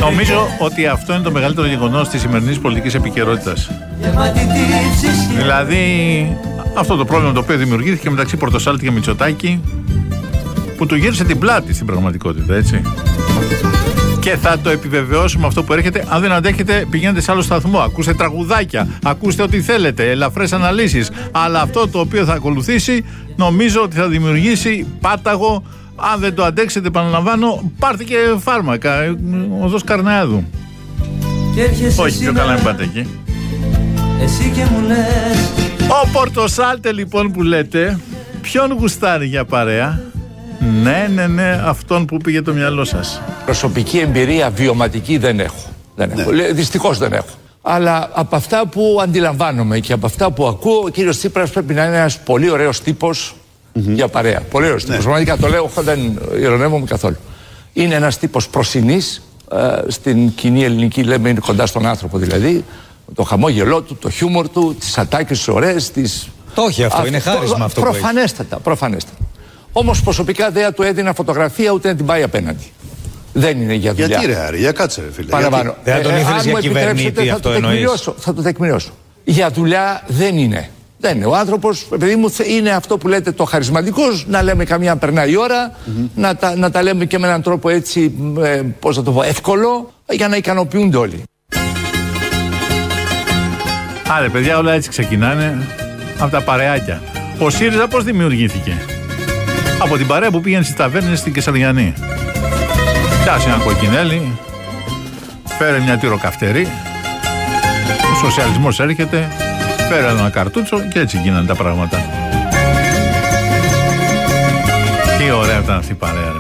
Νομίζω ότι αυτό είναι το μεγαλύτερο γεγονός της σημερινής πολιτικής επικαιρότητας. Δηλαδή, αυτό το πρόβλημα το οποίο δημιουργήθηκε μεταξύ Πορτοσάλτη και Μητσοτάκη, που του γύρισε την πλάτη στην πραγματικότητα, έτσι. Και θα το επιβεβαιώσουμε αυτό που έρχεται. Αν δεν αντέχετε, πηγαίνετε σε άλλο σταθμό. Ακούστε τραγουδάκια, ακούστε ό,τι θέλετε, ελαφρές αναλύσεις. Αλλά αυτό το οποίο θα ακολουθήσει, νομίζω ότι θα δημιουργήσει πάταγο. Αν δεν το αντέξετε, επαναλαμβάνω, πάρτε και φάρμακα. Οδός Καρνεάδου. Όχι, πιο καλά μην πάτε εκεί. Εσύ και μου λες. Ο Πορτοσάλτε λοιπόν που λέτε, ποιον γουστάρει για παρέα? Ναι, αυτόν που πήγε το μυαλό σας. Προσωπική εμπειρία βιωματική δεν έχω. Δυστυχώς δεν έχω. Αλλά από αυτά που αντιλαμβάνομαι και από αυτά που ακούω, ο κύριος Τσίπρας πρέπει να είναι ένας πολύ ωραίος τύπος για παρέα. Πολύ ωραίος τύπος. Πραγματικά το λέω, δεν ειρωνεύομαι καθόλου. Είναι ένας τύπος προσινής, στην κοινή ελληνική λέμε είναι κοντά στον άνθρωπο δηλαδή. Το χαμόγελό του, το χιούμορ του, τις ατάκες τις ωραίες, τις... Το έχει αυτό, είναι χάρισμα αυτό που έχει. Προφανέστατα. Όμως προσωπικά δεν του έδινα φωτογραφία ούτε να την πάει απέναντι. Δεν είναι για δουλειά. Γιατί ρε Άρη, για κάτσε ρε φίλε. Παραπάνω. Δεν τον ήθελες για κυβερνήτη, αυτό εννοείς? Θα το τεκμηριώσω. Για δουλειά δεν είναι. Δεν είναι. Ο άνθρωπος, παιδί μου, είναι αυτό που λέτε το χαρισματικός, να λέμε καμιά περνάει η ώρα, να τα λέμε και με έναν τρόπο έτσι, πώς θα το πω, εύκολο, για να ικανοποιούνται όλοι. Άρα παιδιά, όλα έτσι ξεκινάνε από τα παρεάκια. Ο ΣΥΡΙΖΑ πώς δημιουργήθηκε? Από την παρέα που πήγαινε στις ταβέρνες στην Κεσαριανή. Πιάσε ένα κοκκινέλι, φέρε μια τυροκαυτερή, ο σοσιαλισμός έρχεται, φέρε ένα καρτούτσο και έτσι γίνανε τα πράγματα. Τι ωραία ήταν αυτή η παρέα.